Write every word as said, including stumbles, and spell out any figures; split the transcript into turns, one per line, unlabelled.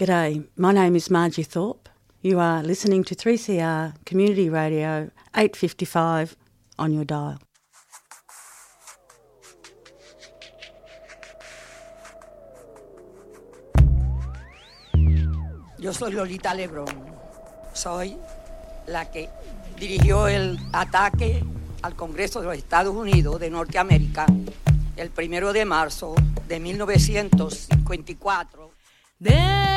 G'day, my name is Margie Thorpe. You are listening to three C R Community Radio eight fifty-five on your dial.
Yo soy Lolita Lebrón. Soy la que dirigió el ataque al Congreso de los Estados Unidos de Norteamérica el primero de marzo de mil novecientos cincuenta y cuatro. De